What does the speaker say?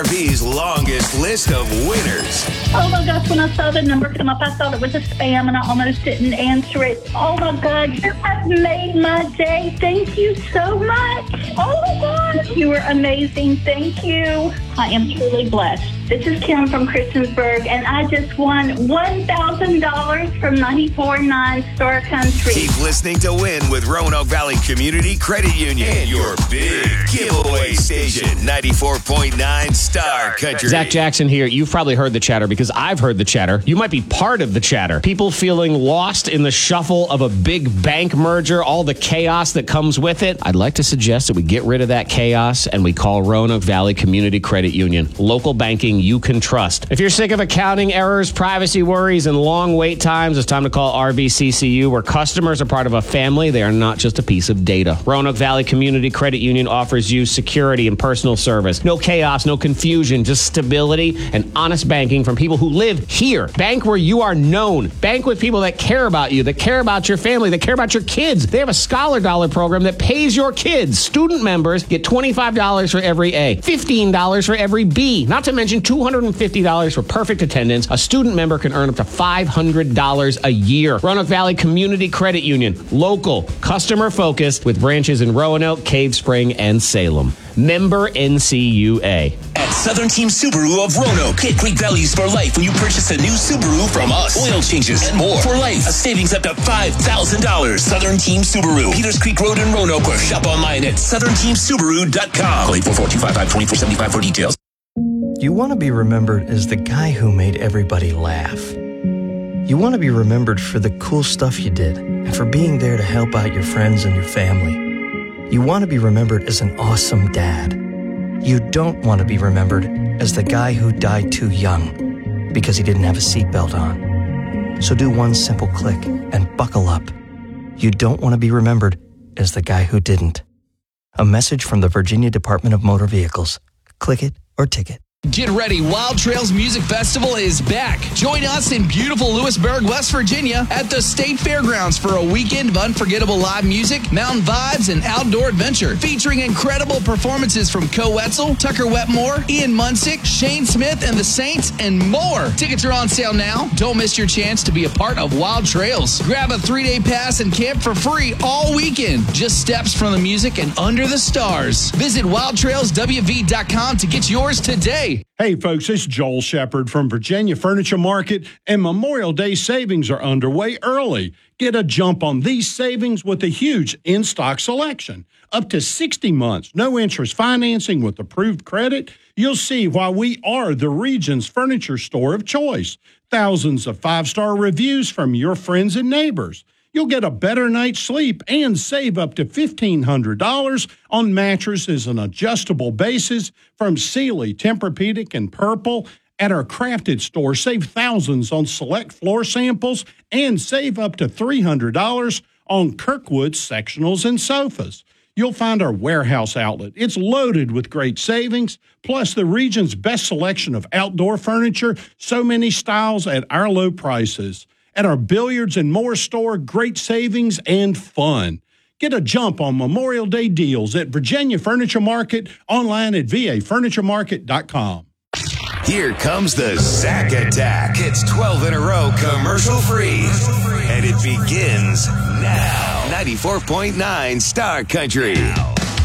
RV's longest list of winners. Oh my gosh, when I saw the number come up, I thought it was a spam and I almost didn't answer it. Oh my God, you have made my day. Thank you so much. Oh my God, you were amazing. Thank you. I am truly blessed. This is Kim from Christiansburg, and I just won $1,000 from 94.9 Star Country. Keep listening to win with Roanoke Valley Community Credit Union and your big giveaway station, 94.9 Star Country. Zach Jackson here. You've probably heard the chatter because I've heard the chatter. You might be part of the chatter. People feeling lost in the shuffle of a big bank merger, all the chaos that comes with it. I'd like to suggest that we get rid of that chaos and we call Roanoke Valley Community Credit Union. Local banking you can trust. If you're sick of accounting errors, privacy worries, and long wait times, it's time to call RVCCU, where customers are part of a family. They are not just a piece of data. Roanoke Valley Community Credit Union offers you security and personal service. No chaos, no confusion, just stability and honest banking from people who live here. Bank where you are known. Bank with people that care about you, that care about your family, that care about your kids. They have a Scholar Dollar program that pays your kids. Student members get $25 for every A, $15 for every B, not to mention $250 for perfect attendance. A student member can earn up to $500 a year. Roanoke Valley Community Credit Union. Local, customer-focused, with branches in Roanoke, Cave Spring, and Salem. Member NCUA. At Southern Team Subaru of Roanoke, get great values for life when you purchase a new Subaru from us. Oil changes and more. For life, a savings up to $5,000. Southern Team Subaru. Peters Creek Road in Roanoke, or shop online at southernteamsubaru.com. Call 844-255-2475 for details. You want to be remembered as the guy who made everybody laugh. You want to be remembered for the cool stuff you did and for being there to help out your friends and your family. You want to be remembered as an awesome dad. You don't want to be remembered as the guy who died too young because he didn't have a seatbelt on. So do one simple click and buckle up. You don't want to be remembered as the guy who didn't. A message from the Virginia Department of Motor Vehicles. Click it or ticket. Get ready, Wild Trails Music Festival is back. Join us in beautiful Lewisburg, West Virginia at the State Fairgrounds for a weekend of unforgettable live music, mountain vibes, and outdoor adventure. Featuring incredible performances from Co Wetzel, Tucker Wetmore, Ian Munsick, Shane Smith, and the Saints, and more. Tickets are on sale now. Don't miss your chance to be a part of Wild Trails. Grab a 3-day pass and camp for free all weekend. Just steps from the music and under the stars. Visit wildtrailswv.com to get yours today. Hey folks, it's Joel Shepard from Virginia Furniture Market, and Memorial Day savings are underway early. Get a jump on these savings with a huge in-stock selection. Up to 60 months, no interest financing with approved credit. You'll see why we are the region's furniture store of choice. Thousands of 5-star reviews from your friends and neighbors. You'll get a better night's sleep and save up to $1,500 on mattresses and adjustable bases from Sealy, Tempur-Pedic, and Purple. At our Crafted store, save thousands on select floor samples and save up to $300 on Kirkwood sectionals and sofas. You'll find our warehouse outlet. It's loaded with great savings, plus the region's best selection of outdoor furniture, so many styles at our low prices. At our Billiards and More store, great savings and fun. Get a jump on Memorial Day deals at Virginia Furniture Market, online at vafurnituremarket.com. Here comes the Zach Attack. It's 12 in a row, commercial free. And it begins now. 94.9 Star Country.